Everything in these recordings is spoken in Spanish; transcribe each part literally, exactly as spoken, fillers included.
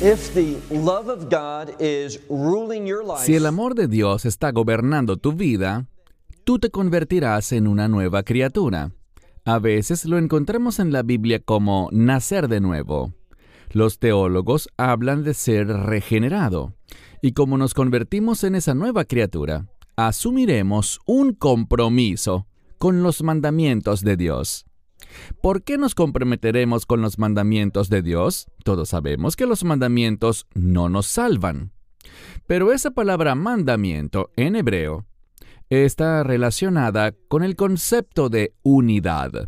If the love of God is ruling your life, Si el amor de Dios está gobernando tu vida, tú te convertirás en una nueva criatura. A veces lo encontramos en la Biblia como nacer de nuevo. Los teólogos hablan de ser regenerado. Y como nos convertimos en esa nueva criatura, asumiremos un compromiso con los mandamientos de Dios. ¿Por qué nos comprometeremos con los mandamientos de Dios? Todos sabemos que los mandamientos no nos salvan. Pero esa palabra mandamiento en hebreo está relacionada con el concepto de unidad.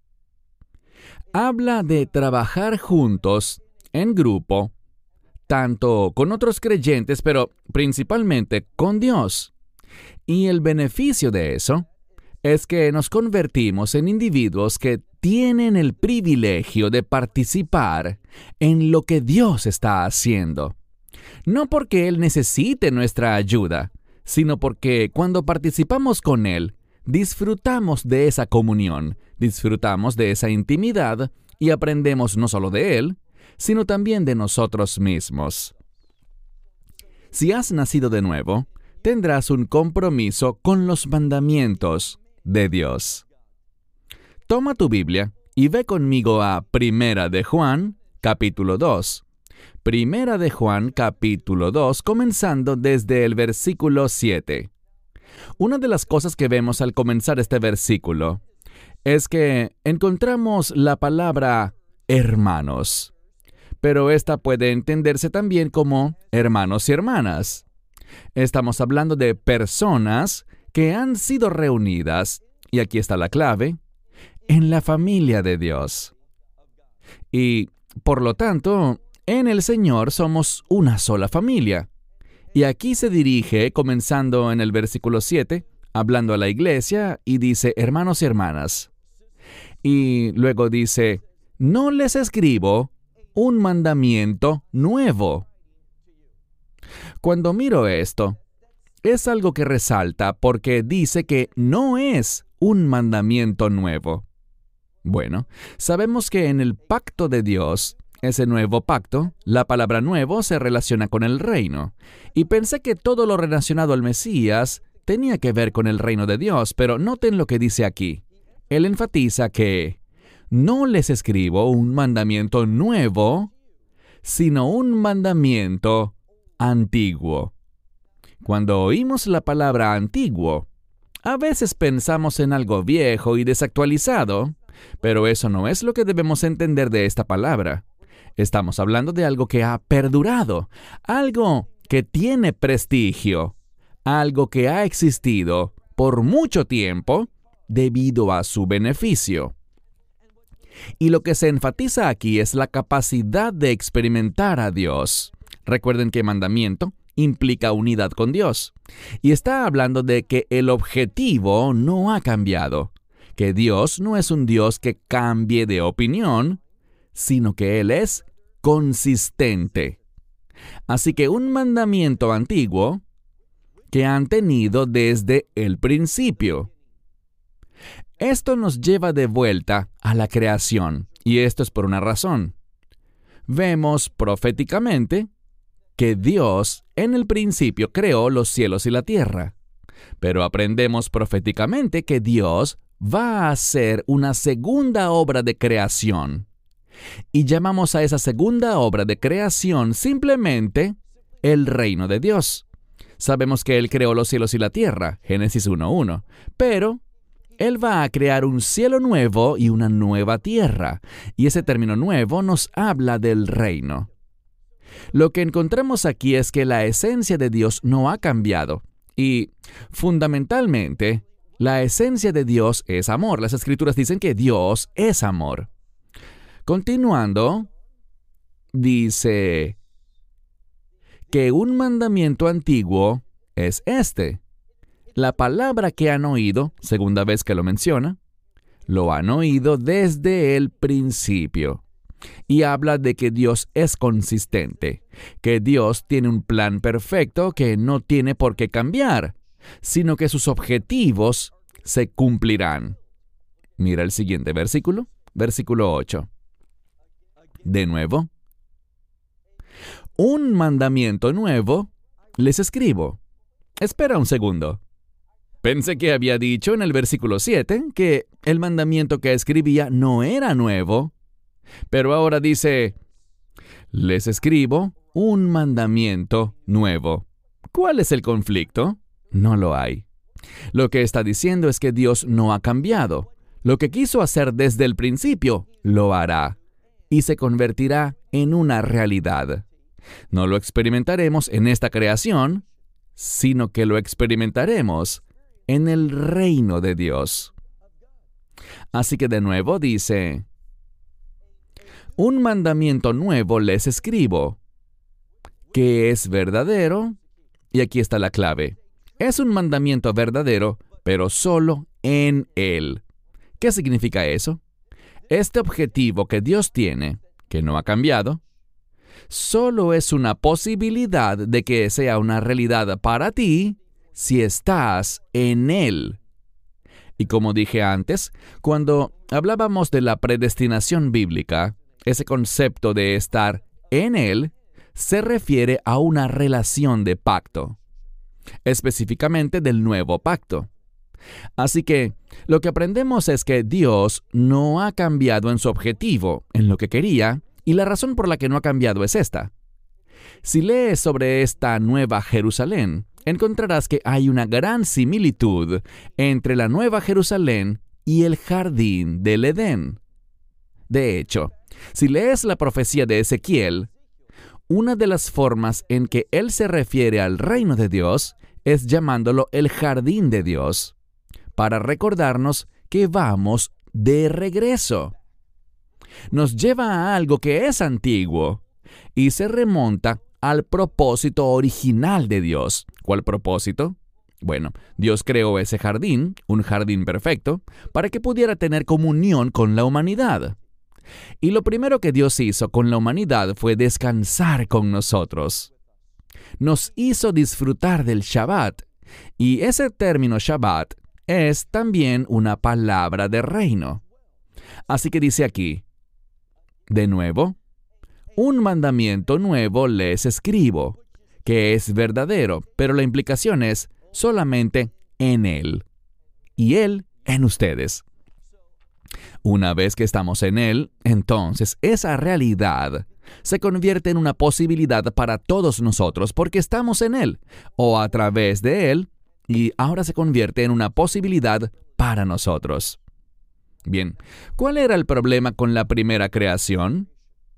Habla de trabajar juntos, en grupo, tanto con otros creyentes, pero principalmente con Dios. Y el beneficio de eso es que nos convertimos en individuos que tienen el privilegio de participar en lo que Dios está haciendo. No porque Él necesite nuestra ayuda, sino porque cuando participamos con Él, disfrutamos de esa comunión, disfrutamos de esa intimidad y aprendemos no solo de Él, sino también de nosotros mismos. Si has nacido de nuevo, tendrás un compromiso con los mandamientos de Dios. Toma tu Biblia y ve conmigo a Primera de Juan, capítulo dos. Primera de Juan, capítulo dos, comenzando desde el versículo siete. Una de las cosas que vemos al comenzar este versículo es que encontramos la palabra hermanos, pero esta puede entenderse también como hermanos y hermanas. Estamos hablando de personas que han sido reunidas, y aquí está la clave, en la familia de Dios. Y, por lo tanto, en el Señor somos una sola familia. Y aquí se dirige, comenzando en el versículo siete, hablando a la iglesia, y dice, hermanos y hermanas. Y luego dice, no les escribo un mandamiento nuevo. Cuando miro esto, es algo que resalta porque dice que no es un mandamiento nuevo. Bueno, sabemos que en el pacto de Dios, ese nuevo pacto, la palabra nuevo se relaciona con el reino. Y pensé que todo lo relacionado al Mesías tenía que ver con el reino de Dios, pero noten lo que dice aquí. Él enfatiza que no les escribo un mandamiento nuevo, sino un mandamiento antiguo. Cuando oímos la palabra antiguo, a veces pensamos en algo viejo y desactualizado, pero eso no es lo que debemos entender de esta palabra. Estamos hablando de algo que ha perdurado, algo que tiene prestigio, algo que ha existido por mucho tiempo debido a su beneficio. Y lo que se enfatiza aquí es la capacidad de experimentar a Dios. Recuerden que mandamiento implica unidad con Dios. Y está hablando de que el objetivo no ha cambiado, que Dios no es un Dios que cambie de opinión, sino que Él es consistente. Así que un mandamiento antiguo que han tenido desde el principio. Esto nos lleva de vuelta a la creación, y esto es por una razón. Vemos proféticamente que Dios en el principio creó los cielos y la tierra, pero aprendemos proféticamente que Dios va a hacer una segunda obra de creación, y llamamos a esa segunda obra de creación simplemente el reino de Dios. Sabemos que Él creó los cielos y la tierra, Génesis uno uno, pero Él va a crear un cielo nuevo y una nueva tierra, y ese término nuevo nos habla del reino. Lo que encontramos aquí es que la esencia de Dios no ha cambiado, y fundamentalmente, la esencia de Dios es amor. Las Escrituras dicen que Dios es amor. Continuando, dice que un mandamiento antiguo es este. La palabra que han oído, segunda vez que lo menciona, lo han oído desde el principio. Y habla de que Dios es consistente, que Dios tiene un plan perfecto que no tiene por qué cambiar, sino que sus objetivos se cumplirán. Mira el siguiente versículo, versículo ocho. De nuevo, un mandamiento nuevo les escribo. Espera un segundo. Pensé que había dicho en el versículo siete que el mandamiento que escribía no era nuevo, pero ahora dice, les escribo un mandamiento nuevo. ¿Cuál es el conflicto? No lo hay. Lo que está diciendo es que Dios no ha cambiado. Lo que quiso hacer desde el principio, lo hará y se convertirá en una realidad. No lo experimentaremos en esta creación, sino que lo experimentaremos en el reino de Dios. Así que de nuevo dice, un mandamiento nuevo les escribo, que es verdadero, y aquí está la clave. Es un mandamiento verdadero, pero solo en Él. ¿Qué significa eso? Este objetivo que Dios tiene, que no ha cambiado, solo es una posibilidad de que sea una realidad para ti si estás en Él. Y como dije antes, cuando hablábamos de la predestinación bíblica, ese concepto de estar en Él se refiere a una relación de pacto, específicamente del nuevo pacto. Así que lo que aprendemos es que Dios no ha cambiado en su objetivo, en lo que quería, y la razón por la que no ha cambiado es esta. Si lees sobre esta nueva Jerusalén, encontrarás que hay una gran similitud entre la nueva Jerusalén y el jardín del Edén. De hecho, si lees la profecía de Ezequiel, una de las formas en que él se refiere al reino de Dios es llamándolo el jardín de Dios, para recordarnos que vamos de regreso. Nos lleva a algo que es antiguo y se remonta al propósito original de Dios. ¿Cuál propósito? Bueno, Dios creó ese jardín, un jardín perfecto, para que pudiera tener comunión con la humanidad. Y lo primero que Dios hizo con la humanidad fue descansar con nosotros. Nos hizo disfrutar del Shabbat, y ese término Shabbat es también una palabra de reino. Así que dice aquí, de nuevo, un mandamiento nuevo les escribo, que es verdadero, pero la implicación es solamente en Él, y Él en ustedes. Una vez que estamos en Él, entonces esa realidad se convierte en una posibilidad para todos nosotros porque estamos en Él, o a través de Él, y ahora se convierte en una posibilidad para nosotros. Bien, ¿cuál era el problema con la primera creación?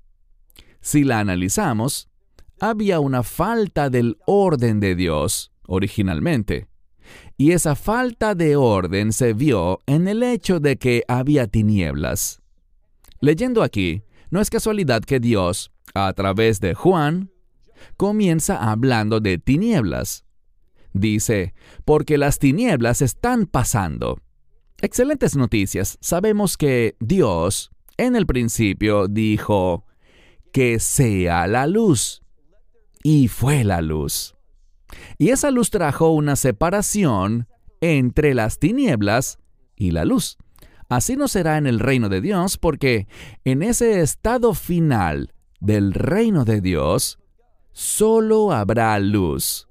Si la analizamos, había una falta del orden de Dios originalmente, y esa falta de orden se vio en el hecho de que había tinieblas. Leyendo aquí, no es casualidad que Dios, a través de Juan, comienza hablando de tinieblas. Dice, porque las tinieblas están pasando. Excelentes noticias. Sabemos que Dios, en el principio, dijo, que sea la luz. Y fue la luz. Y esa luz trajo una separación entre las tinieblas y la luz. Así no será en el reino de Dios, porque en ese estado final del reino de Dios, solo habrá luz.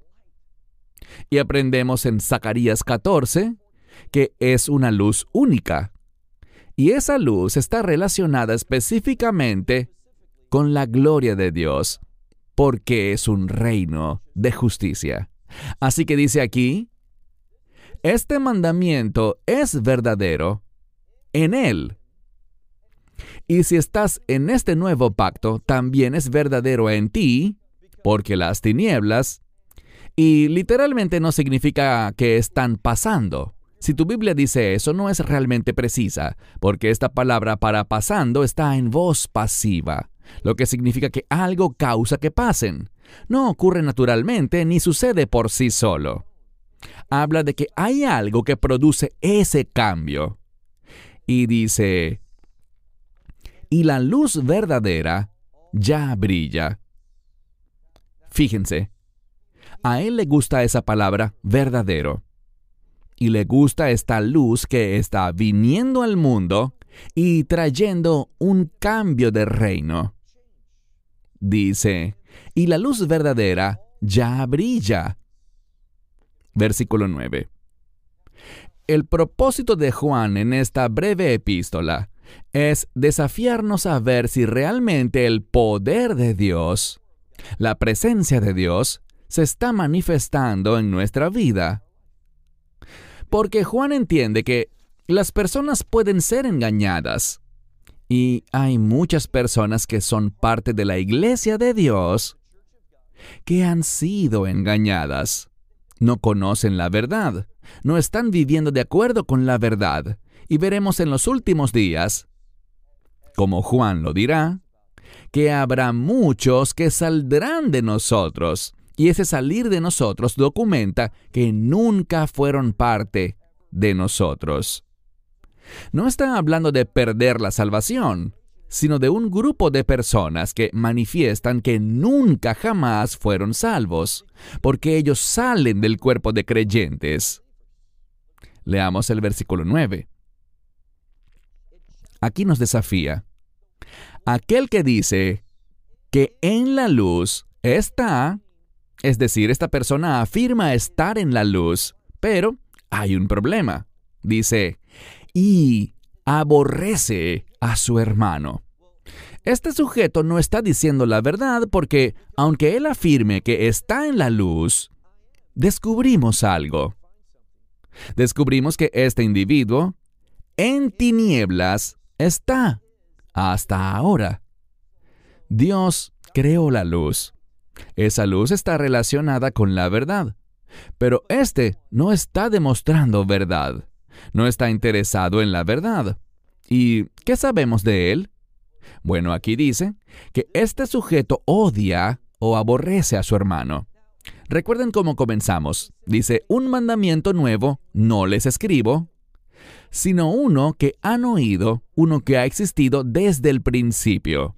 Y aprendemos en Zacarías catorce que es una luz única. Y esa luz está relacionada específicamente con la gloria de Dios, porque es un reino de justicia. Así que dice aquí, este mandamiento es verdadero en Él. Y si estás en este nuevo pacto, también es verdadero en ti, porque las tinieblas, y literalmente no significa que están pasando. Si tu Biblia dice eso, no es realmente precisa, porque esta palabra para pasando está en voz pasiva, lo que significa que algo causa que pasen. No ocurre naturalmente ni sucede por sí solo. Habla de que hay algo que produce ese cambio. Y dice, y la luz verdadera ya brilla. Fíjense, a él le gusta esa palabra verdadero. Y le gusta esta luz que está viniendo al mundo y trayendo un cambio de reino. Dice, y la luz verdadera ya brilla. Versículo nueve. El propósito de Juan en esta breve epístola es desafiarnos a ver si realmente el poder de Dios, la presencia de Dios, se está manifestando en nuestra vida. Porque Juan entiende que las personas pueden ser engañadas. Y hay muchas personas que son parte de la iglesia de Dios que han sido engañadas. No conocen la verdad, no están viviendo de acuerdo con la verdad. Y veremos en los últimos días, como Juan lo dirá, que habrá muchos que saldrán de nosotros. Y ese salir de nosotros documenta que nunca fueron parte de nosotros. No está hablando de perder la salvación, sino de un grupo de personas que manifiestan que nunca jamás fueron salvos, porque ellos salen del cuerpo de creyentes. Leamos el versículo nueve. Aquí nos desafía. Aquel que dice que en la luz está, es decir, esta persona afirma estar en la luz, pero hay un problema. Dice, y aborrece a su hermano. Este sujeto no está diciendo la verdad porque, aunque él afirme que está en la luz, descubrimos algo. Descubrimos que este individuo, en tinieblas, está hasta ahora. Dios creó la luz. Esa luz está relacionada con la verdad. Pero este no está demostrando verdad. No está interesado en la verdad. ¿Y qué sabemos de él? Bueno, aquí dice que este sujeto odia o aborrece a su hermano. Recuerden cómo comenzamos. Dice, un mandamiento nuevo no les escribo, sino uno que han oído, uno que ha existido desde el principio.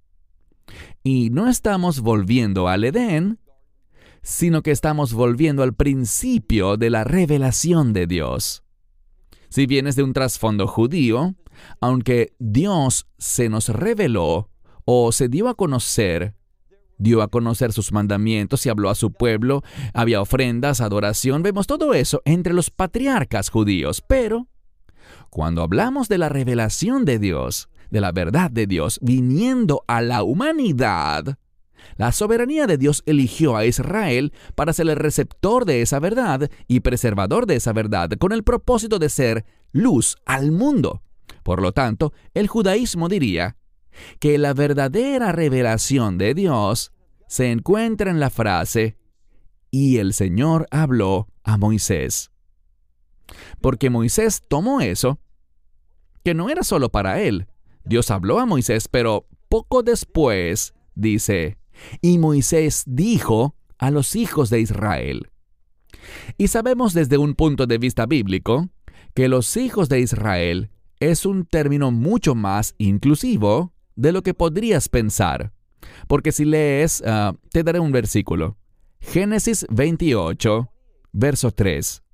Y no estamos volviendo al Edén, sino que estamos volviendo al principio de la revelación de Dios. Si vienes de un trasfondo judío, aunque Dios se nos reveló o se dio a conocer, dio a conocer sus mandamientos y habló a su pueblo, había ofrendas, adoración, vemos todo eso entre los patriarcas judíos. Pero cuando hablamos de la revelación de Dios, de la verdad de Dios viniendo a la humanidad, la soberanía de Dios eligió a Israel para ser el receptor de esa verdad y preservador de esa verdad con el propósito de ser luz al mundo. Por lo tanto, el judaísmo diría que la verdadera revelación de Dios se encuentra en la frase «Y el Señor habló a Moisés». Porque Moisés tomó eso, que no era solo para él. Dios habló a Moisés, pero poco después dice, y Moisés dijo a los hijos de Israel. Y sabemos desde un punto de vista bíblico que los hijos de Israel es un término mucho más inclusivo de lo que podrías pensar. Porque si lees, uh, te daré un versículo. Génesis veintiocho, verso tres.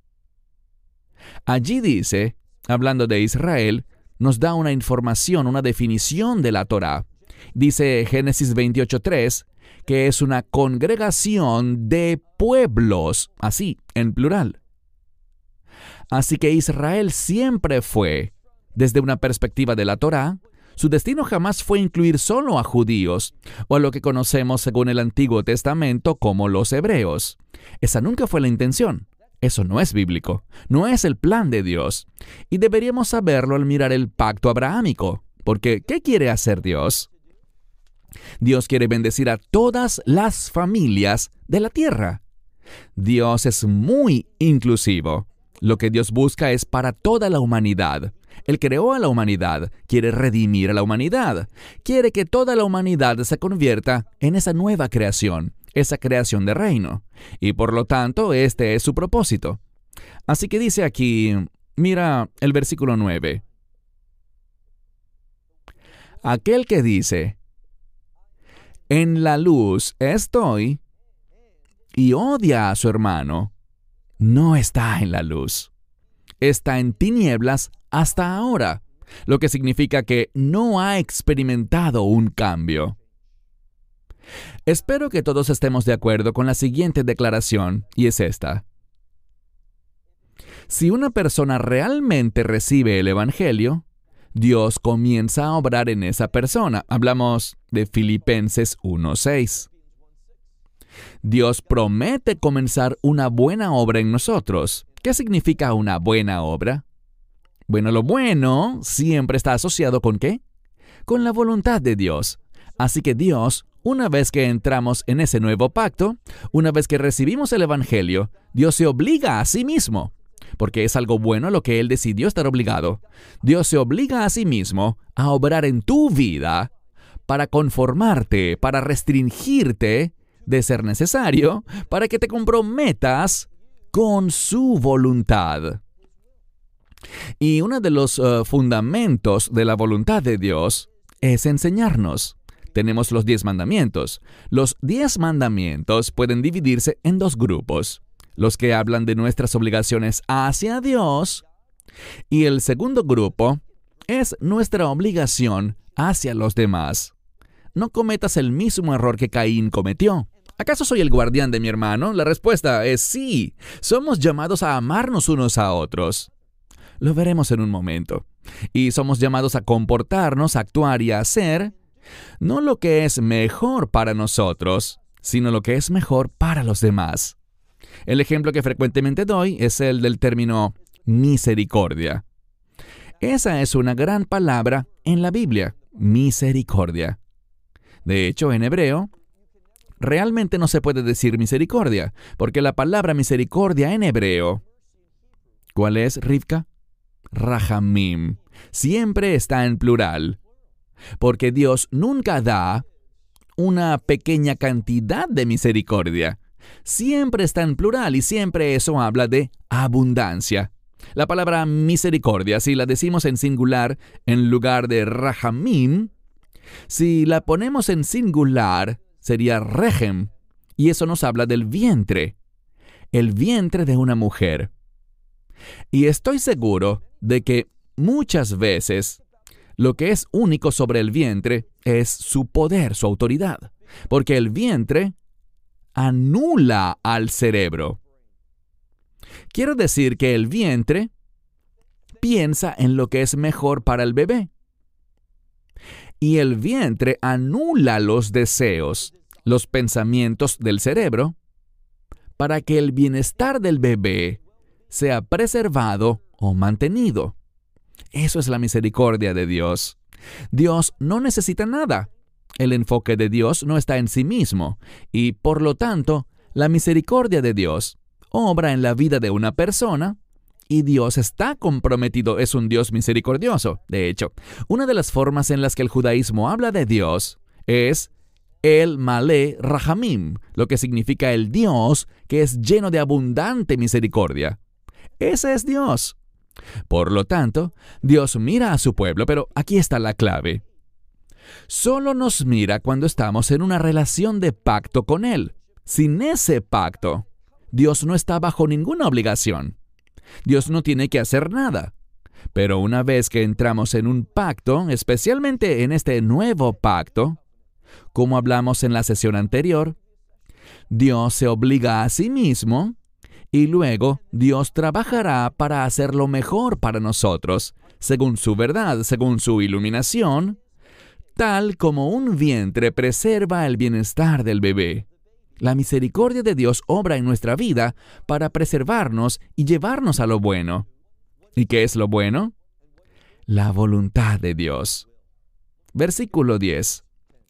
Allí dice, hablando de Israel, nos da una información, una definición de la Torá. Dice Génesis veintiocho tres, que es una congregación de pueblos, así, en plural. Así que Israel siempre fue, desde una perspectiva de la Torá, su destino jamás fue incluir solo a judíos, o a lo que conocemos según el Antiguo Testamento como los hebreos. Esa nunca fue la intención. Eso no es bíblico, no es el plan de Dios. Y deberíamos saberlo al mirar el pacto abrahámico, porque ¿qué quiere hacer Dios? Dios quiere bendecir a todas las familias de la tierra. Dios es muy inclusivo. Lo que Dios busca es para toda la humanidad. Él creó a la humanidad, quiere redimir a la humanidad, quiere que toda la humanidad se convierta en esa nueva creación, esa creación de reino. Y por lo tanto, este es su propósito. Así que dice aquí, mira el versículo nueve. Aquel que dice, en la luz estoy, y odia a su hermano, no está en la luz. Está en tinieblas hasta ahora, lo que significa que no ha experimentado un cambio. Espero que todos estemos de acuerdo con la siguiente declaración, y es esta. Si una persona realmente recibe el Evangelio, Dios comienza a obrar en esa persona. Hablamos de Filipenses uno seis. Dios promete comenzar una buena obra en nosotros. ¿Qué significa una buena obra? Bueno, lo bueno siempre está asociado ¿con qué? Con la voluntad de Dios. Así que Dios, una vez que entramos en ese nuevo pacto, una vez que recibimos el Evangelio, Dios se obliga a sí mismo, porque es algo bueno lo que Él decidió estar obligado. Dios se obliga a sí mismo a obrar en tu vida para conformarte, para restringirte, de ser necesario, para que te comprometas con su voluntad. Y uno de los uh, fundamentos de la voluntad de Dios es enseñarnos. Tenemos los diez mandamientos. Los diez mandamientos pueden dividirse en dos grupos. Los que hablan de nuestras obligaciones hacia Dios, y el segundo grupo es nuestra obligación hacia los demás. No cometas el mismo error que Caín cometió. ¿Acaso soy el guardián de mi hermano? La respuesta es sí. Somos llamados a amarnos unos a otros. Lo veremos en un momento. Y somos llamados a comportarnos, a actuar y a hacer, no lo que es mejor para nosotros, sino lo que es mejor para los demás. El ejemplo que frecuentemente doy es el del término misericordia. Esa es una gran palabra en la Biblia, misericordia. De hecho, en hebreo, realmente no se puede decir misericordia, porque la palabra misericordia en hebreo, ¿cuál es, Rivka? Rahamim. Siempre está en plural, porque Dios nunca da una pequeña cantidad de misericordia. Siempre está en plural y siempre eso habla de abundancia. La palabra misericordia, si la decimos en singular en lugar de rahamim, si la ponemos en singular, sería rehem, y eso nos habla del vientre, el vientre de una mujer. Y estoy seguro de que muchas veces lo que es único sobre el vientre es su poder, su autoridad, porque el vientre anula al cerebro. Quiero decir que el vientre piensa en lo que es mejor para el bebé. Y el vientre anula los deseos, los pensamientos del cerebro, para que el bienestar del bebé sea preservado o mantenido. Eso es la misericordia de Dios. Dios no necesita nada. El enfoque de Dios no está en sí mismo, y por lo tanto, la misericordia de Dios obra en la vida de una persona, y Dios está comprometido, es un Dios misericordioso. De hecho, una de las formas en las que el judaísmo habla de Dios es el Malé Rahamim, lo que significa el Dios que es lleno de abundante misericordia. Ese es Dios. Por lo tanto, Dios mira a su pueblo, pero aquí está la clave. Solo nos mira cuando estamos en una relación de pacto con Él. Sin ese pacto, Dios no está bajo ninguna obligación. Dios no tiene que hacer nada. Pero una vez que entramos en un pacto, especialmente en este nuevo pacto, como hablamos en la sesión anterior, Dios se obliga a sí mismo y luego Dios trabajará para hacer lo mejor para nosotros, según su verdad, según su iluminación, tal como un vientre preserva el bienestar del bebé. La misericordia de Dios obra en nuestra vida para preservarnos y llevarnos a lo bueno. ¿Y qué es lo bueno? La voluntad de Dios. Versículo diez.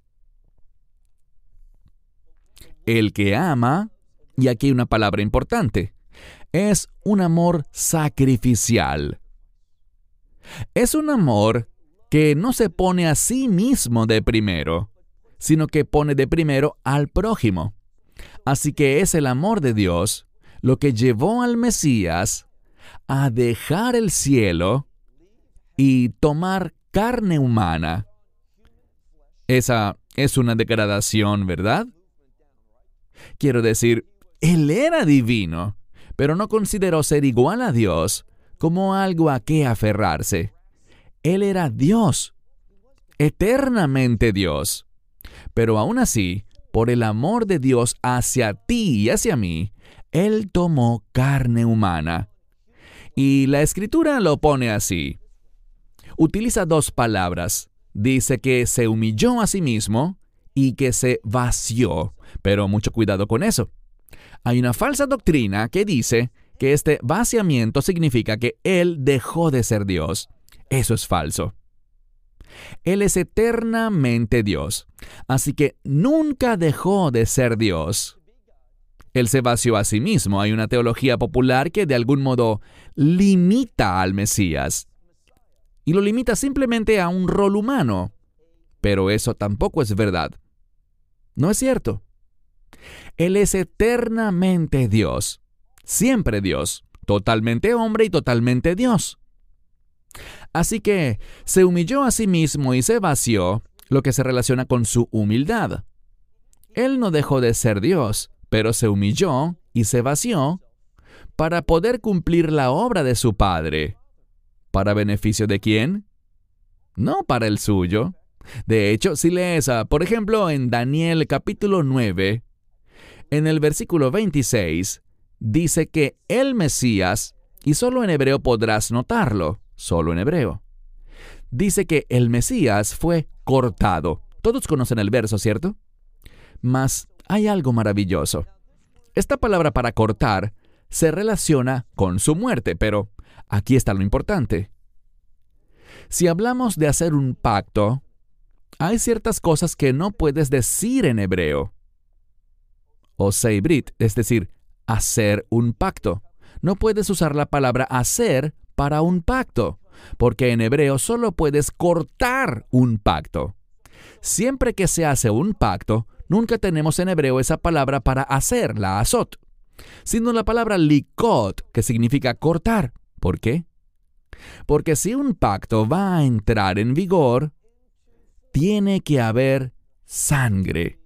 El que ama, y aquí hay una palabra importante, es un amor sacrificial. Es un amor que no se pone a sí mismo de primero, sino que pone de primero al prójimo. Así que es el amor de Dios lo que llevó al Mesías a dejar el cielo y tomar carne humana. Esa es una degradación, ¿verdad? Quiero decir, Él era divino, pero no consideró ser igual a Dios como algo a qué aferrarse. Él era Dios, eternamente Dios. Pero aún así, por el amor de Dios hacia ti y hacia mí, Él tomó carne humana. Y la Escritura lo pone así. Utiliza dos palabras. Dice que se humilló a sí mismo y que se vació. Pero mucho cuidado con eso. Hay una falsa doctrina que dice que este vaciamiento significa que Él dejó de ser Dios. Eso es falso. Él es eternamente Dios, así que nunca dejó de ser Dios. Él se vació a sí mismo. Hay una teología popular que de algún modo limita al Mesías. Y lo limita simplemente a un rol humano. Pero eso tampoco es verdad. No es cierto. Él es eternamente Dios. Siempre Dios. Totalmente hombre y totalmente Dios. Así que se humilló a sí mismo y se vació, lo que se relaciona con su humildad. Él no dejó de ser Dios, pero se humilló y se vació para poder cumplir la obra de su Padre. ¿Para beneficio de quién? No para el suyo. De hecho, si lees, por ejemplo, en Daniel capítulo nueve, en el versículo veintiséis, dice que el Mesías, y solo en hebreo podrás notarlo, solo en hebreo, dice que el Mesías fue cortado. Todos conocen el verso, ¿cierto? Mas hay algo maravilloso. Esta palabra para cortar se relaciona con su muerte, pero aquí está lo importante. Si hablamos de hacer un pacto, hay ciertas cosas que no puedes decir en hebreo. O seibrit, es decir, hacer un pacto. No puedes usar la palabra hacer para un pacto, porque en hebreo solo puedes cortar un pacto. Siempre que se hace un pacto, nunca tenemos en hebreo esa palabra para hacer, la azot, sino la palabra likot, que significa cortar. ¿Por qué? Porque si un pacto va a entrar en vigor, tiene que haber sangre.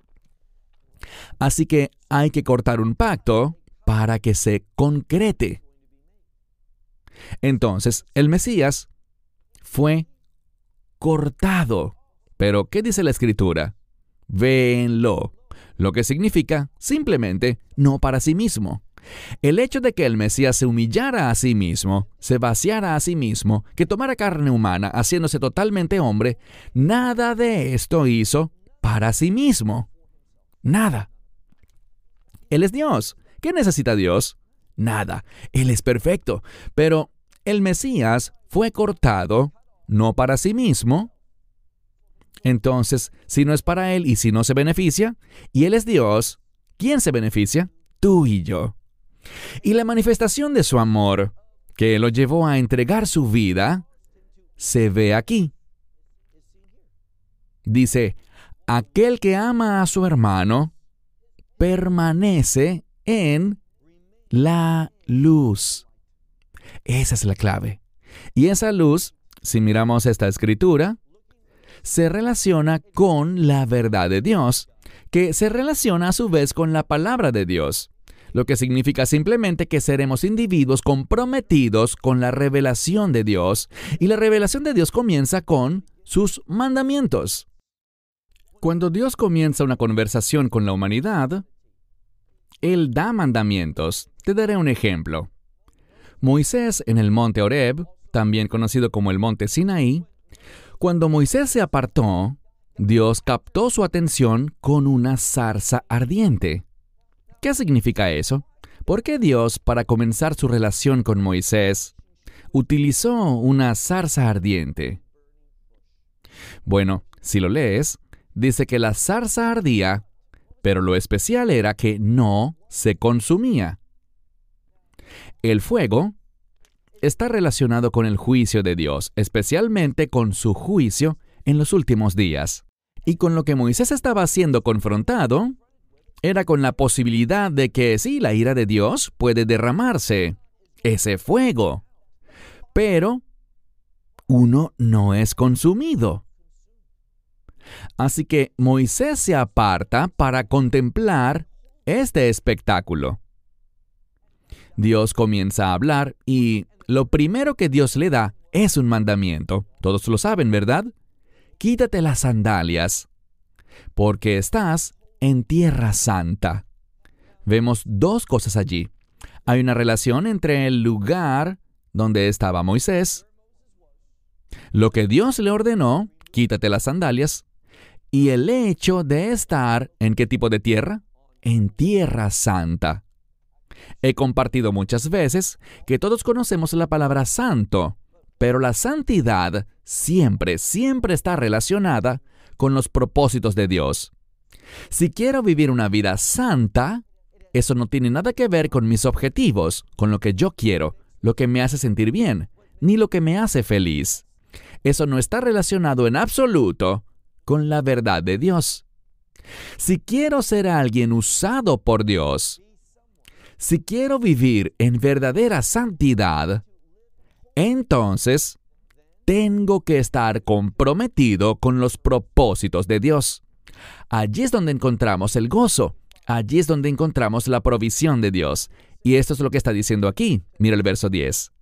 Así que hay que cortar un pacto para que se concrete. Entonces, el Mesías fue cortado. Pero, ¿qué dice la Escritura? Véenlo, lo que significa simplemente no para sí mismo. El hecho de que el Mesías se humillara a sí mismo, se vaciara a sí mismo, que tomara carne humana haciéndose totalmente hombre, nada de esto hizo para sí mismo. Nada. Él es Dios. ¿Qué necesita Dios? Nada. Él es perfecto. Pero el Mesías fue cortado no para sí mismo. Entonces, si no es para Él y si no se beneficia, y Él es Dios, ¿quién se beneficia? Tú y yo. Y la manifestación de su amor, que lo llevó a entregar su vida, se ve aquí. Dice, aquel que ama a su hermano permanece en la luz. Esa es la clave. Y esa luz, si miramos esta escritura, se relaciona con la verdad de Dios, que se relaciona a su vez con la palabra de Dios, lo que significa simplemente que seremos individuos comprometidos con la revelación de Dios, y la revelación de Dios comienza con sus mandamientos. Cuando Dios comienza una conversación con la humanidad, Él da mandamientos. Te daré un ejemplo. Moisés en el monte Horeb, también conocido como el monte Sinaí, cuando Moisés se apartó, Dios captó su atención con una zarza ardiente. ¿Qué significa eso? ¿Por qué Dios, para comenzar su relación con Moisés, utilizó una zarza ardiente? Bueno, si lo lees, dice que la zarza ardía, pero lo especial era que no se consumía. El fuego está relacionado con el juicio de Dios, especialmente con su juicio en los últimos días. Y con lo que Moisés estaba siendo confrontado, era con la posibilidad de que sí, la ira de Dios puede derramarse, ese fuego, pero uno no es consumido. Así que Moisés se aparta para contemplar este espectáculo. Dios comienza a hablar y lo primero que Dios le da es un mandamiento. Todos lo saben, ¿verdad? Quítate las sandalias, porque estás en tierra santa. Vemos dos cosas allí. Hay una relación entre el lugar donde estaba Moisés, lo que Dios le ordenó, quítate las sandalias, y el hecho de estar ¿en qué tipo de tierra? En tierra santa. He compartido muchas veces que todos conocemos la palabra santo, pero la santidad siempre, siempre está relacionada con los propósitos de Dios. Si quiero vivir una vida santa, eso no tiene nada que ver con mis objetivos, con lo que yo quiero, lo que me hace sentir bien, ni lo que me hace feliz. Eso no está relacionado en absoluto con la verdad de Dios. Si quiero ser alguien usado por Dios, si quiero vivir en verdadera santidad, entonces tengo que estar comprometido con los propósitos de Dios. Allí es donde encontramos el gozo. Allí es donde encontramos la provisión de Dios. Y esto es lo que está diciendo aquí. Mira el verso diez.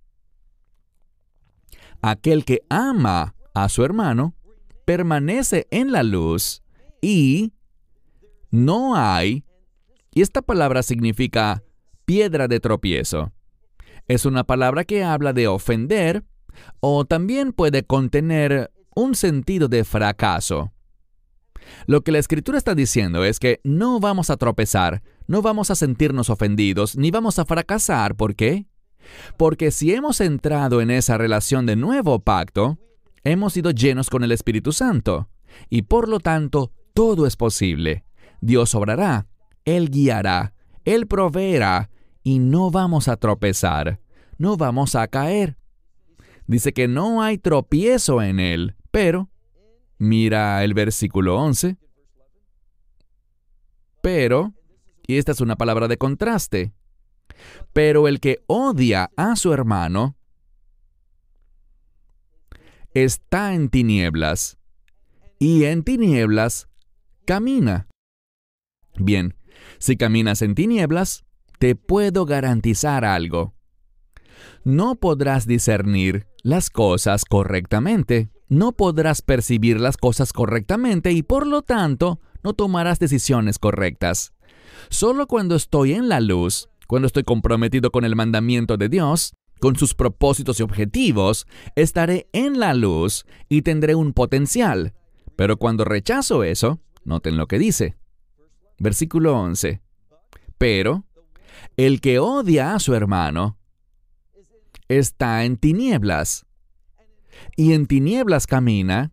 Aquel que ama a su hermano permanece en la luz y no hay, y esta palabra significa piedra de tropiezo. Es una palabra que habla de ofender o también puede contener un sentido de fracaso. Lo que la Escritura está diciendo es que no vamos a tropezar, no vamos a sentirnos ofendidos, ni vamos a fracasar. ¿Por qué? Porque si hemos entrado en esa relación de nuevo pacto, hemos sido llenos con el Espíritu Santo, y por lo tanto, todo es posible. Dios obrará, Él guiará, Él proveerá, y no vamos a tropezar, no vamos a caer. Dice que no hay tropiezo en Él, pero mira el versículo once. Pero, y esta es una palabra de contraste, pero el que odia a su hermano está en tinieblas, y en tinieblas camina. Bien, si caminas en tinieblas, te puedo garantizar algo. No podrás discernir las cosas correctamente. No podrás percibir las cosas correctamente y por lo tanto no tomarás decisiones correctas. Solo cuando estoy en la luz, cuando estoy comprometido con el mandamiento de Dios, con sus propósitos y objetivos, estaré en la luz y tendré un potencial. Pero cuando rechazo eso, noten lo que dice. Versículo once. Pero el que odia a su hermano está en tinieblas, y en tinieblas camina,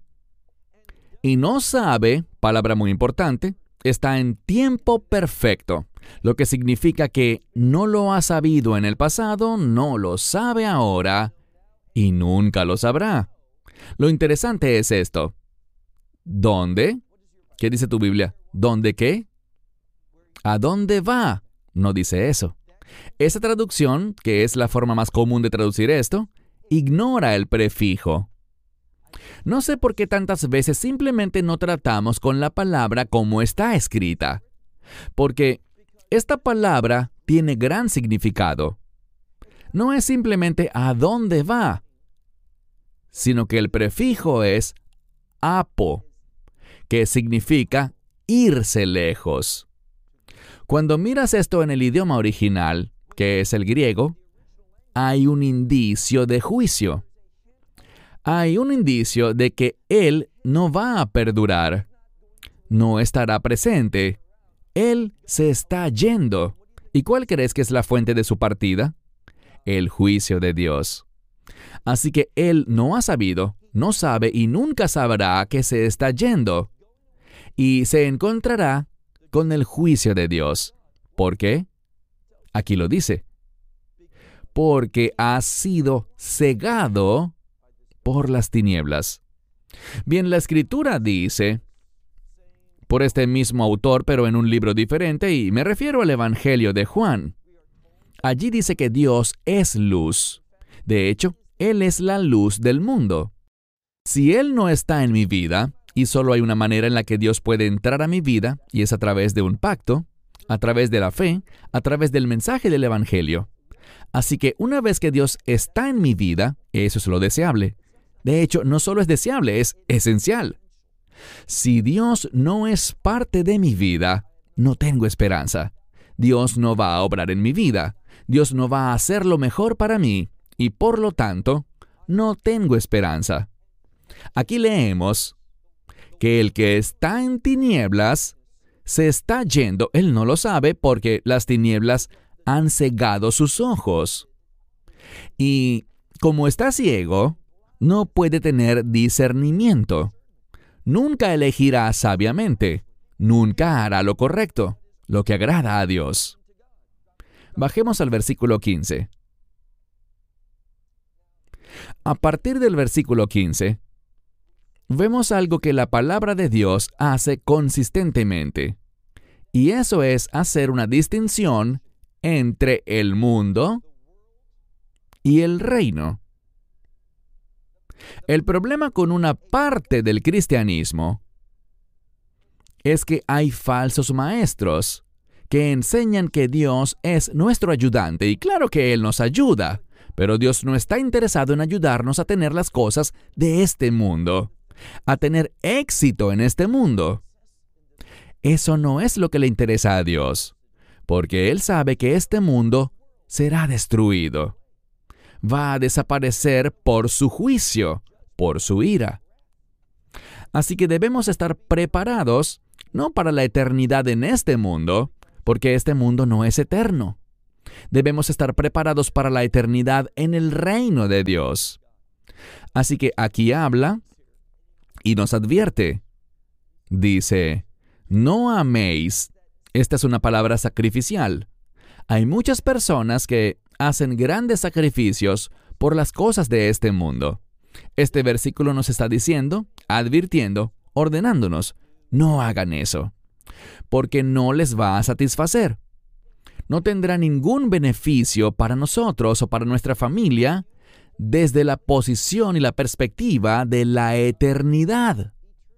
y no sabe, palabra muy importante, está en tiempo perfecto, lo que significa que no lo ha sabido en el pasado, no lo sabe ahora, y nunca lo sabrá. Lo interesante es esto. ¿Dónde? ¿Qué dice tu Biblia? ¿Dónde qué? ¿A dónde va? No dice eso. Esa traducción, que es la forma más común de traducir esto, ignora el prefijo. No sé por qué tantas veces simplemente no tratamos con la palabra como está escrita, porque esta palabra tiene gran significado. No es simplemente a dónde va, sino que el prefijo es apo, que significa irse lejos. Cuando miras esto en el idioma original, que es el griego, hay un indicio de juicio. Hay un indicio de que Él no va a perdurar, no estará presente. Él se está yendo. ¿Y cuál crees que es la fuente de su partida? El juicio de Dios. Así que Él no ha sabido, no sabe y nunca sabrá que se está yendo. Y se encontrará con el juicio de Dios. ¿Por qué? Aquí lo dice. Porque ha sido cegado por las tinieblas. Bien, la Escritura dice, por este mismo autor, pero en un libro diferente, y me refiero al Evangelio de Juan. Allí dice que Dios es luz. De hecho, Él es la luz del mundo. Si Él no está en mi vida, y solo hay una manera en la que Dios puede entrar a mi vida, y es a través de un pacto, a través de la fe, a través del mensaje del Evangelio. Así que una vez que Dios está en mi vida, eso es lo deseable. De hecho, no solo es deseable, es esencial. Si Dios no es parte de mi vida, no tengo esperanza. Dios no va a obrar en mi vida. Dios no va a hacer lo mejor para mí y por lo tanto, no tengo esperanza. Aquí leemos que el que está en tinieblas se está yendo. Él no lo sabe porque las tinieblas han cegado sus ojos. Y como está ciego, no puede tener discernimiento. Nunca elegirá sabiamente. Nunca hará lo correcto, lo que agrada a Dios. Bajemos al versículo quince. A partir del versículo quince, vemos algo que la palabra de Dios hace consistentemente. Y eso es hacer una distinción entre el mundo y el reino. El problema con una parte del cristianismo es que hay falsos maestros que enseñan que Dios es nuestro ayudante, y claro que Él nos ayuda, pero Dios no está interesado en ayudarnos a tener las cosas de este mundo, a tener éxito en este mundo. Eso no es lo que le interesa a Dios, porque Él sabe que este mundo será destruido. Va a desaparecer por su juicio, por su ira. Así que debemos estar preparados, no para la eternidad en este mundo, porque este mundo no es eterno. Debemos estar preparados para la eternidad en el reino de Dios. Así que aquí habla y nos advierte. Dice, no améis. Esta es una palabra sacrificial. Hay muchas personas que hacen grandes sacrificios por las cosas de este mundo. Este versículo nos está diciendo, advirtiendo, ordenándonos, no hagan eso, porque no les va a satisfacer. No tendrá ningún beneficio para nosotros o para nuestra familia desde la posición y la perspectiva de la eternidad.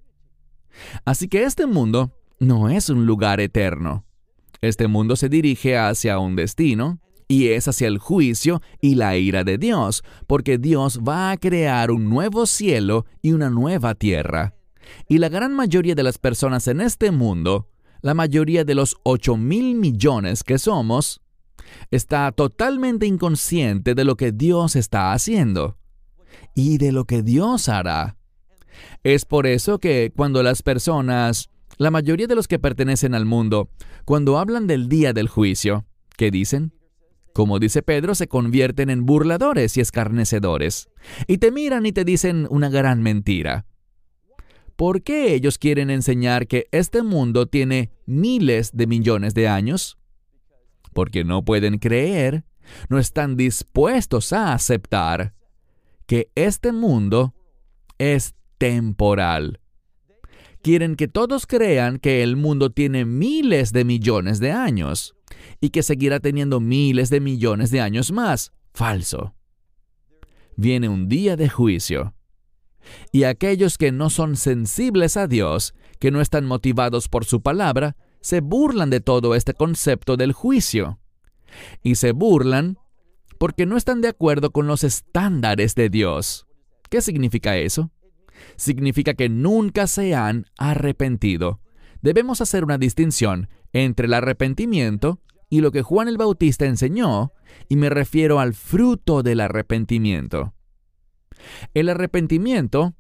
Así que este mundo no es un lugar eterno. Este mundo se dirige hacia un destino, y es hacia el juicio y la ira de Dios, porque Dios va a crear un nuevo cielo y una nueva tierra. Y la gran mayoría de las personas en este mundo, la mayoría de los ocho mil millones que somos, está totalmente inconsciente de lo que Dios está haciendo y de lo que Dios hará. Es por eso que cuando las personas, la mayoría de los que pertenecen al mundo, cuando hablan del día del juicio, ¿qué dicen? Como dice Pedro, se convierten en burladores y escarnecedores, y te miran y te dicen una gran mentira. ¿Por qué ellos quieren enseñar que este mundo tiene miles de millones de años? Porque no pueden creer, no están dispuestos a aceptar que este mundo es temporal. Quieren que todos crean que el mundo tiene miles de millones de años y que seguirá teniendo miles de millones de años más. Falso. Viene un día de juicio. Y aquellos que no son sensibles a Dios, que no están motivados por su palabra, se burlan de todo este concepto del juicio. Y se burlan porque no están de acuerdo con los estándares de Dios. ¿Qué significa eso? Significa que nunca se han arrepentido. Debemos hacer una distinción entre el arrepentimiento y lo que Juan el Bautista enseñó, y me refiero al fruto del arrepentimiento. El arrepentimiento,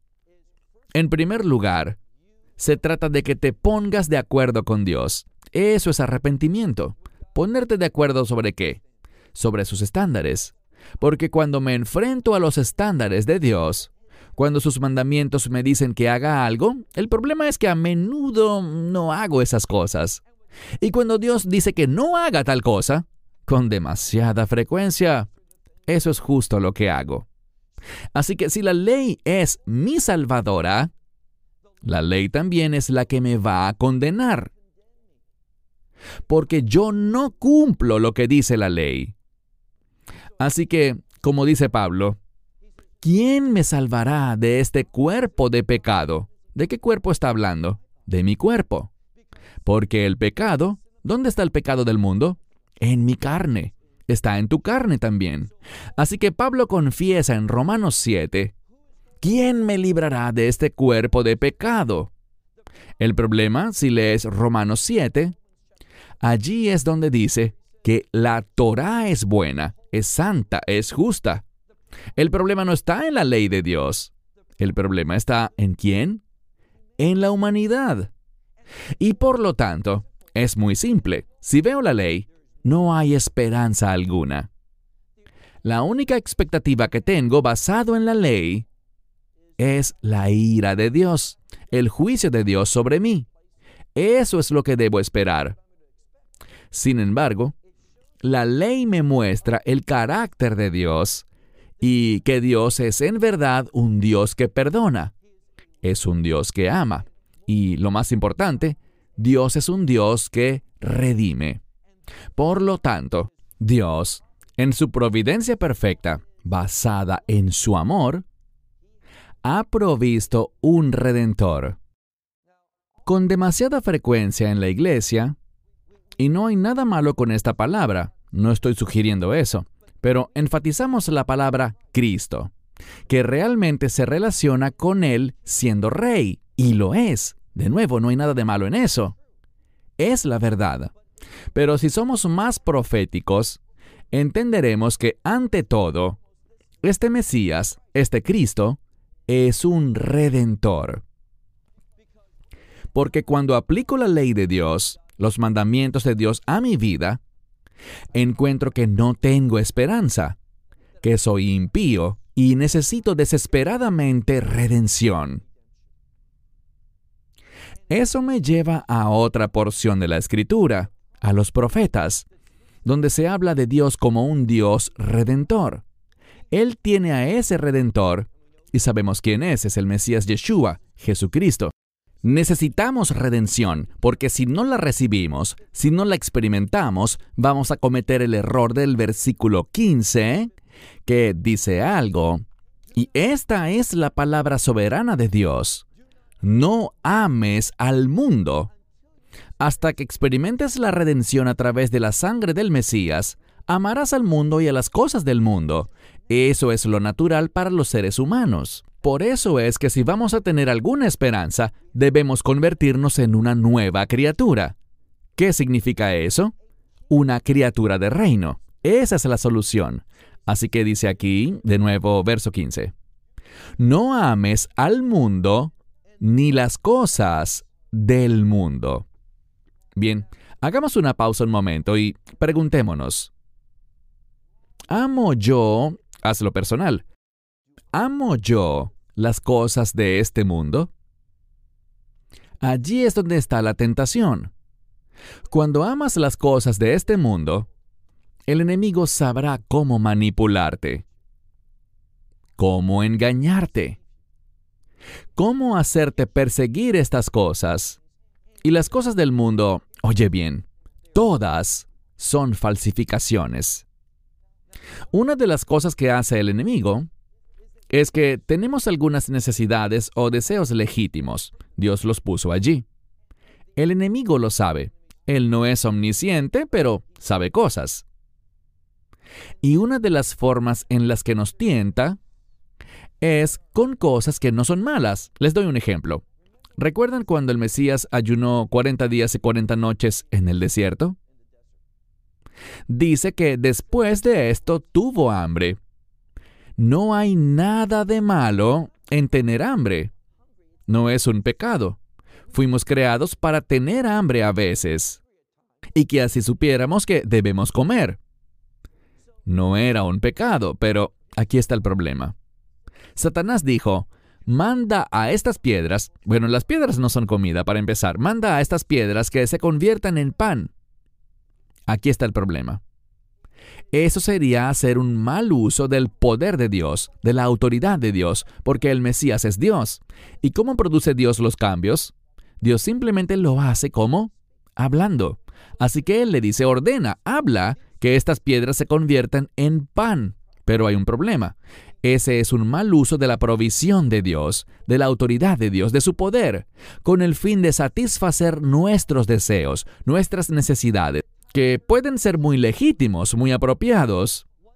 en primer lugar, se trata de que te pongas de acuerdo con Dios. Eso es arrepentimiento. ¿Ponerte de acuerdo sobre qué? Sobre sus estándares. Porque cuando me enfrento a los estándares de Dios, cuando sus mandamientos me dicen que haga algo, el problema es que a menudo no hago esas cosas. Y cuando Dios dice que no haga tal cosa, con demasiada frecuencia, eso es justo lo que hago. Así que si la ley es mi salvadora, la ley también es la que me va a condenar. Porque yo no cumplo lo que dice la ley. Así que, como dice Pablo, ¿quién me salvará de este cuerpo de pecado? ¿De qué cuerpo está hablando? De mi cuerpo. Porque el pecado, ¿dónde está el pecado del mundo? En mi carne. Está en tu carne también. Así que Pablo confiesa en Romanos siete, ¿quién me librará de este cuerpo de pecado? El problema, si lees Romanos siete, allí es donde dice que la Torá es buena, es santa, es justa. El problema no está en la ley de Dios. El problema está ¿en quién? En la humanidad. Y por lo tanto, es muy simple. Si veo la ley, no hay esperanza alguna. La única expectativa que tengo basado en la ley es la ira de Dios, el juicio de Dios sobre mí. Eso es lo que debo esperar. Sin embargo, la ley me muestra el carácter de Dios y que Dios es en verdad un Dios que perdona. Es un Dios que ama. Y lo más importante, Dios es un Dios que redime. Por lo tanto, Dios, en su providencia perfecta, basada en su amor, ha provisto un redentor. Con demasiada frecuencia en la iglesia, y no hay nada malo con esta palabra, no estoy sugiriendo eso, pero enfatizamos la palabra Cristo, que realmente se relaciona con Él siendo Rey, y lo es. De nuevo, no hay nada de malo en eso. Es la verdad. Pero si somos más proféticos, entenderemos que ante todo, este Mesías, este Cristo, es un redentor. Porque cuando aplico la ley de Dios, los mandamientos de Dios a mi vida, encuentro que no tengo esperanza, que soy impío y necesito desesperadamente redención. Eso me lleva a otra porción de la Escritura, a los profetas, donde se habla de Dios como un Dios redentor. Él tiene a ese redentor, y sabemos quién es, es el Mesías Yeshua, Jesucristo. Necesitamos redención, porque si no la recibimos, si no la experimentamos, vamos a cometer el error del versículo quince, que dice algo, y esta es la palabra soberana de Dios. No ames al mundo. Hasta que experimentes la redención a través de la sangre del Mesías, amarás al mundo y a las cosas del mundo. Eso es lo natural para los seres humanos. Por eso es que si vamos a tener alguna esperanza, debemos convertirnos en una nueva criatura. ¿Qué significa eso? Una criatura de reino. Esa es la solución. Así que dice aquí, de nuevo, verso quince. No ames al mundo ni las cosas del mundo. Bien, hagamos una pausa un momento y preguntémonos. ¿Amo yo, hazlo personal, amo yo las cosas de este mundo? Allí es donde está la tentación. Cuando amas las cosas de este mundo, el enemigo sabrá cómo manipularte, cómo engañarte, cómo hacerte perseguir estas cosas. Y las cosas del mundo, oye bien, todas son falsificaciones. Una de las cosas que hace el enemigo es que tenemos algunas necesidades o deseos legítimos. Dios los puso allí. El enemigo lo sabe. Él no es omnisciente, pero sabe cosas. Y una de las formas en las que nos tienta es con cosas que no son malas. Les doy un ejemplo. ¿Recuerdan cuando el Mesías ayunó cuarenta días y cuarenta noches en el desierto? Dice que después de esto tuvo hambre. No hay nada de malo en tener hambre. No es un pecado. Fuimos creados para tener hambre a veces. Y que así supiéramos que debemos comer. No era un pecado, pero aquí está el problema. Satanás dijo, manda a estas piedras, bueno, las piedras no son comida para empezar, manda a estas piedras que se conviertan en pan. Aquí está el problema. Eso sería hacer un mal uso del poder de Dios, de la autoridad de Dios, porque el Mesías es Dios. ¿Y cómo produce Dios los cambios? Dios simplemente lo hace como hablando. Así que Él le dice, ordena, habla, que estas piedras se conviertan en pan. Pero hay un problema. Ese es un mal uso de la provisión de Dios, de la autoridad de Dios, de su poder, con el fin de satisfacer nuestros deseos, nuestras necesidades, que pueden ser muy legítimos, muy apropiados.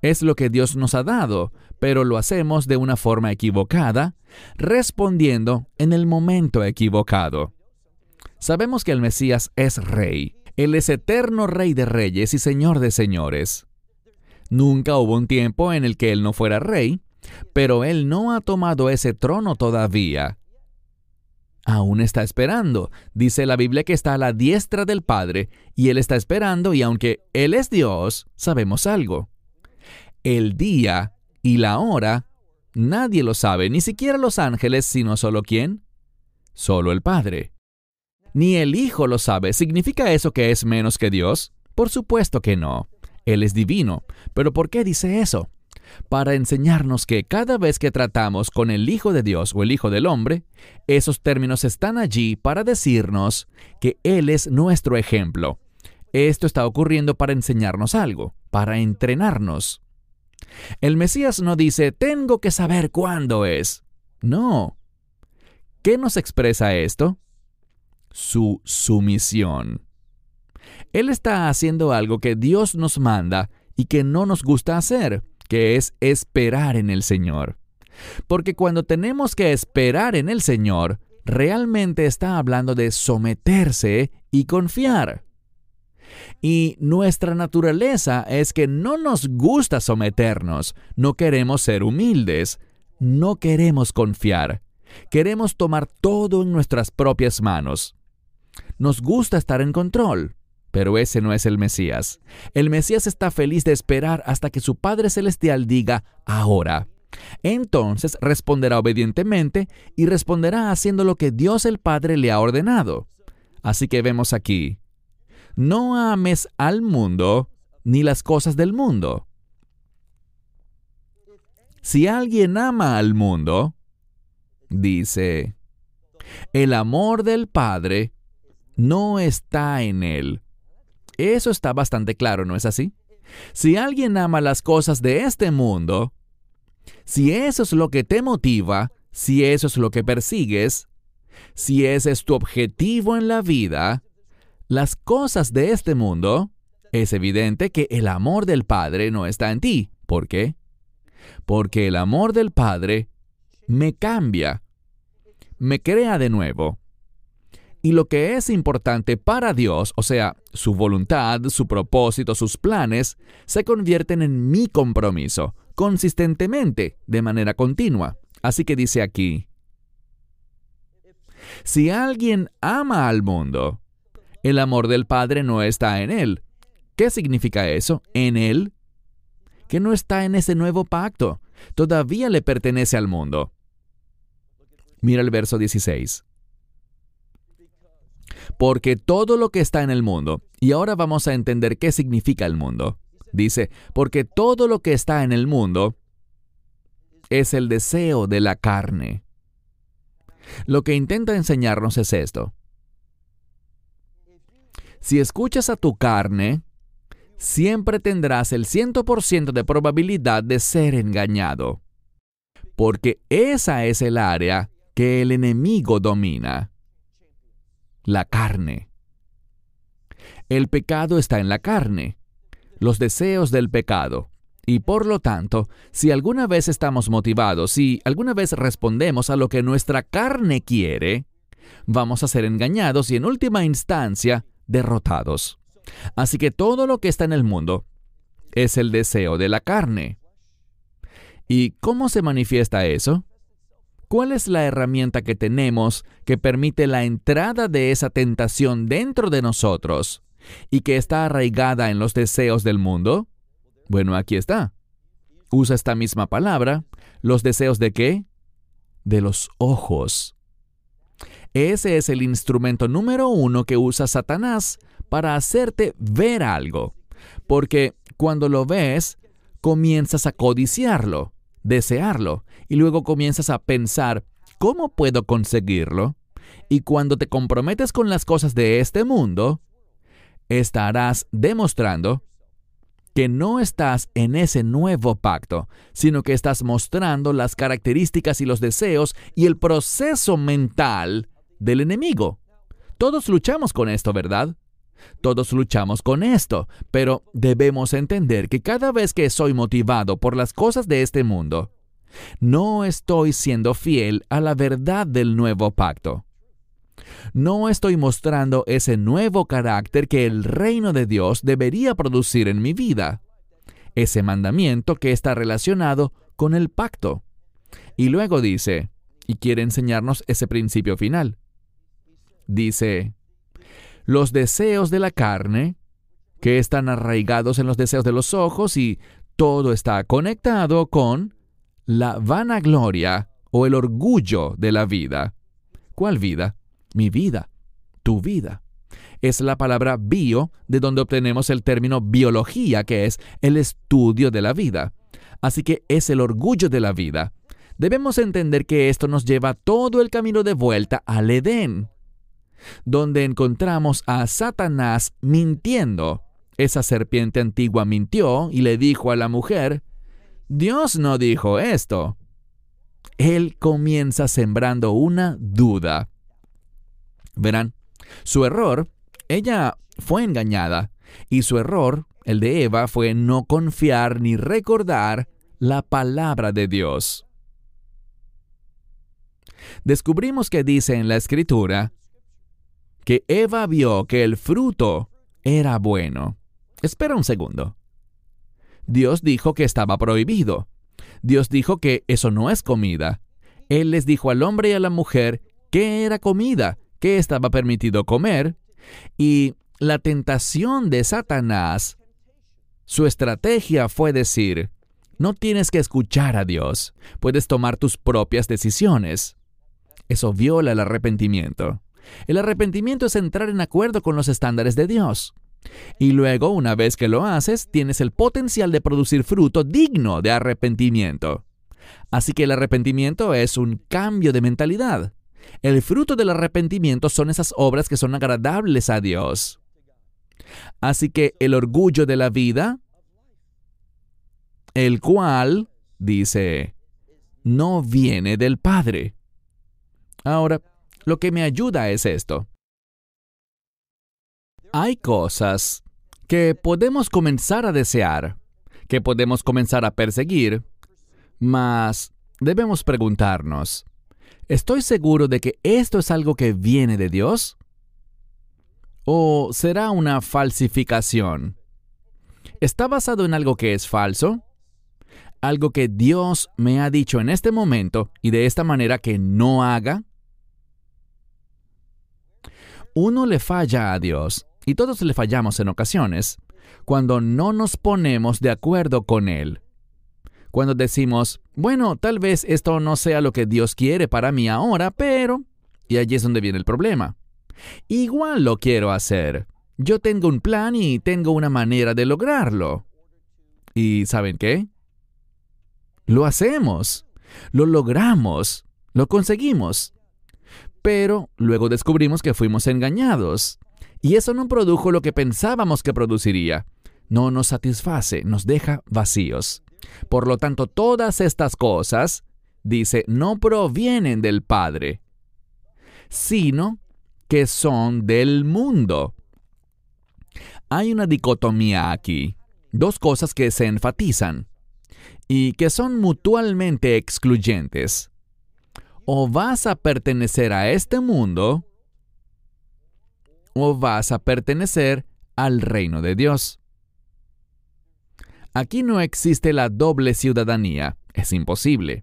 Es lo que Dios nos ha dado, pero lo hacemos de una forma equivocada, respondiendo en el momento equivocado. Sabemos que el Mesías es Rey. Él es eterno Rey de reyes y Señor de señores. Nunca hubo un tiempo en el que Él no fuera Rey, pero Él no ha tomado ese trono todavía. Aún está esperando. Dice la Biblia que está a la diestra del Padre, y Él está esperando, y aunque Él es Dios, sabemos algo. El día y la hora, nadie lo sabe, ni siquiera los ángeles, sino solo ¿quién? Solo el Padre. Ni el Hijo lo sabe. ¿Significa eso que es menos que Dios? Por supuesto que no. Él es divino. ¿Pero por qué dice eso? Para enseñarnos que cada vez que tratamos con el Hijo de Dios o el Hijo del Hombre, esos términos están allí para decirnos que Él es nuestro ejemplo. Esto está ocurriendo para enseñarnos algo, para entrenarnos. El Mesías no dice, tengo que saber cuándo es. No. ¿Qué nos expresa esto? Su sumisión. Él está haciendo algo que Dios nos manda y que no nos gusta hacer, que es esperar en el Señor. Porque cuando tenemos que esperar en el Señor, realmente está hablando de someterse y confiar. Y nuestra naturaleza es que no nos gusta someternos, no queremos ser humildes, no queremos confiar, queremos tomar todo en nuestras propias manos. Nos gusta estar en control, pero ese no es el Mesías. El Mesías está feliz de esperar hasta que su Padre Celestial diga ahora. Entonces responderá obedientemente y responderá haciendo lo que Dios el Padre le ha ordenado. Así que vemos aquí, no ames al mundo ni las cosas del mundo. Si alguien ama al mundo, dice, el amor del Padre no está en él. Eso está bastante claro, ¿no es así? Si alguien ama las cosas de este mundo, si eso es lo que te motiva, si eso es lo que persigues, si ese es tu objetivo en la vida, las cosas de este mundo, es evidente que el amor del Padre no está en ti. ¿Por qué? Porque el amor del Padre me cambia, me crea de nuevo. Y lo que es importante para Dios, o sea, su voluntad, su propósito, sus planes, se convierten en mi compromiso, consistentemente, de manera continua. Así que dice aquí, si alguien ama al mundo, el amor del Padre no está en él. ¿Qué significa eso? En él, que no está en ese nuevo pacto. Todavía le pertenece al mundo. Mira el verso dieciséis. Porque todo lo que está en el mundo, y ahora vamos a entender qué significa el mundo. Dice, porque todo lo que está en el mundo es el deseo de la carne. Lo que intenta enseñarnos es esto. Si escuchas a tu carne, siempre tendrás el cien por ciento de probabilidad de ser engañado. Porque esa es el área que el enemigo domina. La carne. El pecado está en la carne, los deseos del pecado. Y por lo tanto, si alguna vez estamos motivados, si alguna vez respondemos a lo que nuestra carne quiere, vamos a ser engañados y en última instancia, derrotados. Así que todo lo que está en el mundo es el deseo de la carne. ¿Y cómo se manifiesta eso? ¿Cuál es la herramienta que tenemos que permite la entrada de esa tentación dentro de nosotros y que está arraigada en los deseos del mundo? Bueno, aquí está. Usa esta misma palabra. ¿Los deseos de qué? De los ojos. Ese es el instrumento número uno que usa Satanás para hacerte ver algo. Porque cuando lo ves, comienzas a codiciarlo, desearlo, y luego comienzas a pensar, ¿cómo puedo conseguirlo? Y cuando te comprometes con las cosas de este mundo, estarás demostrando que no estás en ese nuevo pacto, sino que estás mostrando las características y los deseos y el proceso mental del enemigo. Todos luchamos con esto, ¿verdad? Todos luchamos con esto, pero debemos entender que cada vez que soy motivado por las cosas de este mundo, no estoy siendo fiel a la verdad del nuevo pacto. No estoy mostrando ese nuevo carácter que el reino de Dios debería producir en mi vida. Ese mandamiento que está relacionado con el pacto. Y luego dice, y quiere enseñarnos ese principio final. Dice, los deseos de la carne, que están arraigados en los deseos de los ojos, y todo está conectado con la vanagloria o el orgullo de la vida. ¿Cuál vida? Mi vida, tu vida. Es la palabra bio, de donde obtenemos el término biología, que es el estudio de la vida. Así que es el orgullo de la vida. Debemos entender que esto nos lleva todo el camino de vuelta al Edén, donde encontramos a Satanás mintiendo. Esa serpiente antigua mintió y le dijo a la mujer, Dios no dijo esto. Él comienza sembrando una duda. Verán, su error, ella fue engañada, y su error, el de Eva, fue no confiar ni recordar la palabra de Dios. Descubrimos que dice en la Escritura que Eva vio que el fruto era bueno. Espera un segundo. Dios dijo que estaba prohibido. Dios dijo que eso no es comida. Él les dijo al hombre y a la mujer qué era comida, qué estaba permitido comer, y la tentación de Satanás, su estrategia fue decir, no tienes que escuchar a Dios, puedes tomar tus propias decisiones. Eso viola el arrepentimiento. El arrepentimiento es entrar en acuerdo con los estándares de Dios. Y luego, una vez que lo haces, tienes el potencial de producir fruto digno de arrepentimiento. Así que el arrepentimiento es un cambio de mentalidad. El fruto del arrepentimiento son esas obras que son agradables a Dios. Así que el orgullo de la vida, el cual, dice, no viene del Padre. Ahora, lo que me ayuda es esto. Hay cosas que podemos comenzar a desear, que podemos comenzar a perseguir, mas debemos preguntarnos, ¿estoy seguro de que esto es algo que viene de Dios? ¿O será una falsificación? ¿Está basado en algo que es falso? ¿Algo que Dios me ha dicho en este momento y de esta manera que no haga? Uno le falla a Dios, y todos le fallamos en ocasiones, cuando no nos ponemos de acuerdo con Él. Cuando decimos, bueno, tal vez esto no sea lo que Dios quiere para mí ahora, pero... Y allí es donde viene el problema. Igual lo quiero hacer. Yo tengo un plan y tengo una manera de lograrlo. ¿Y saben qué? Lo hacemos. Lo logramos. Lo conseguimos. Pero luego descubrimos que fuimos engañados. Y eso no produjo lo que pensábamos que produciría. No nos satisface, nos deja vacíos. Por lo tanto, todas estas cosas, dice, no provienen del Padre, sino que son del mundo. Hay una dicotomía aquí, dos cosas que se enfatizan y que son mutuamente excluyentes. O vas a pertenecer a este mundo, o vas a pertenecer al reino de Dios. Aquí no existe la doble ciudadanía, es imposible.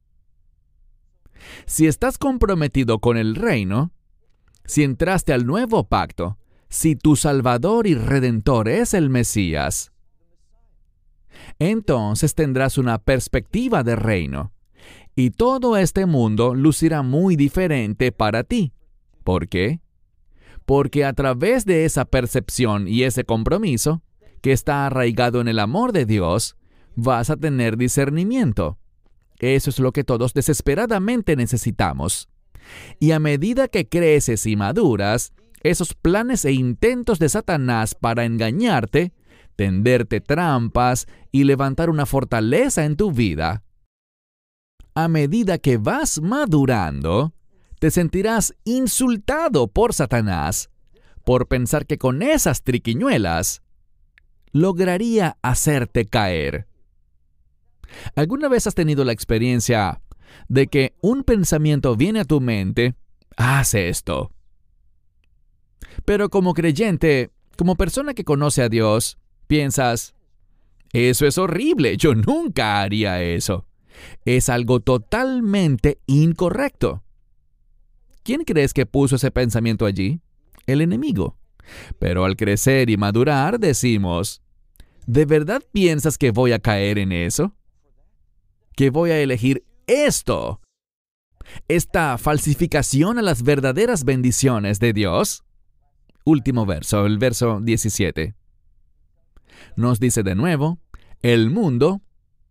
Si estás comprometido con el reino, si entraste al nuevo pacto, si tu Salvador y Redentor es el Mesías, entonces tendrás una perspectiva de reino, y todo este mundo lucirá muy diferente para ti. ¿Por qué? Porque a través de esa percepción y ese compromiso, que está arraigado en el amor de Dios, vas a tener discernimiento. Eso es lo que todos desesperadamente necesitamos. Y a medida que creces y maduras, esos planes e intentos de Satanás para engañarte, tenderte trampas y levantar una fortaleza en tu vida, a medida que vas madurando, te sentirás insultado por Satanás, por pensar que con esas triquiñuelas lograría hacerte caer. ¿Alguna vez has tenido la experiencia de que un pensamiento viene a tu mente? Haz esto. Pero como creyente, como persona que conoce a Dios, piensas, eso es horrible, yo nunca haría eso. Es algo totalmente incorrecto. ¿Quién crees que puso ese pensamiento allí? El enemigo. Pero al crecer y madurar decimos, ¿de verdad piensas que voy a caer en eso? ¿Que voy a elegir esto? ¿Esta falsificación a las verdaderas bendiciones de Dios? Último verso, el verso diecisiete. Nos dice de nuevo, el mundo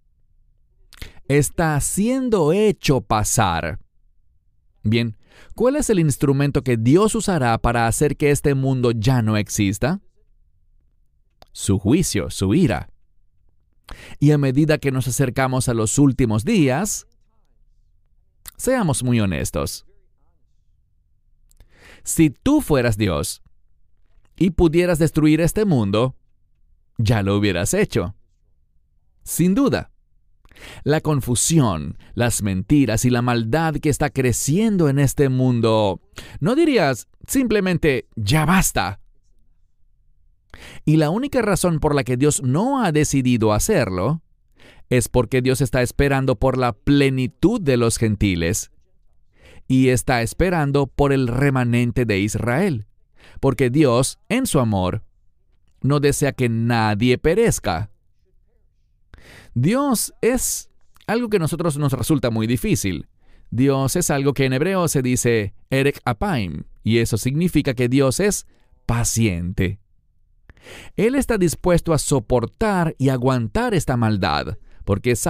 está siendo hecho pasar. Bien, ¿cuál es el instrumento que Dios usará para hacer que este mundo ya no exista? Su juicio, su ira. Y a medida que nos acercamos a los últimos días, seamos muy honestos. Si tú fueras Dios y pudieras destruir este mundo, ya lo hubieras hecho. Sin duda. La confusión, las mentiras y la maldad que está creciendo en este mundo, ¿no dirías simplemente, ya basta? Y la única razón por la que Dios no ha decidido hacerlo es porque Dios está esperando por la plenitud de los gentiles y está esperando por el remanente de Israel, porque Dios, en su amor, no desea que nadie perezca. Dios es algo que a nosotros nos resulta muy difícil. Dios es algo que en hebreo se dice erek apaim, y eso significa que Dios es paciente. Él está dispuesto a soportar y aguantar esta maldad, porque sabe